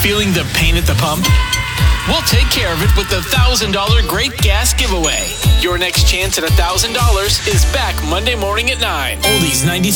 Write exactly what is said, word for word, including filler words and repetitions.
Feeling the pain at the pump? We'll take care of it with the one thousand dollars Great Gas Giveaway. Your next chance at one thousand dollars is back Monday morning at nine. Oldies ninety.